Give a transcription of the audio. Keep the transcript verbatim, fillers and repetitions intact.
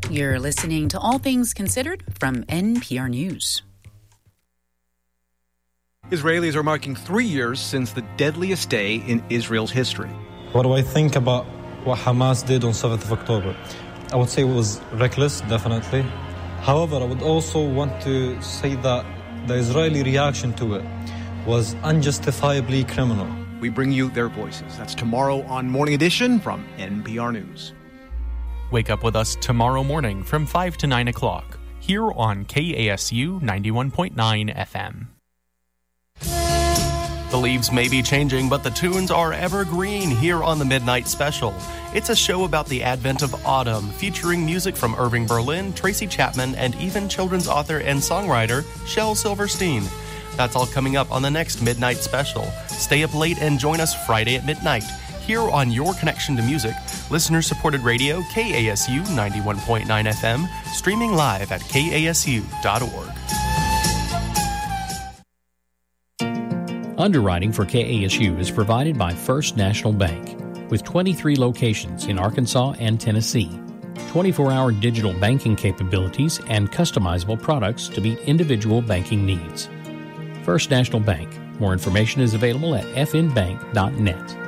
You're listening to All Things Considered from N P R News. Israelis are marking three years since the deadliest day in Israel's history. What do I think about what Hamas did on seventh of October? I would say it was reckless, definitely. However, I would also want to say that the Israeli reaction to it was unjustifiably criminal. We bring you their voices. That's tomorrow on Morning Edition from N P R News. Wake up with us tomorrow morning from five to nine o'clock here on K A S U ninety-one point nine F M. The leaves may be changing, but the tunes are evergreen here on the Midnight Special. It's a show about the advent of autumn, featuring music from Irving Berlin, Tracy Chapman, and even children's author and songwriter Shel Silverstein. That's all coming up on the next Midnight Special. Stay up late and join us Friday at midnight here on your connection to music, listener-supported radio K A S U ninety-one point nine F M, streaming live at K A S U dot org. Underwriting for K A S U is provided by First National Bank, with twenty-three locations in Arkansas and Tennessee, twenty-four hour digital banking capabilities, and customizable products to meet individual banking needs. First National Bank. More information is available at f n bank dot net.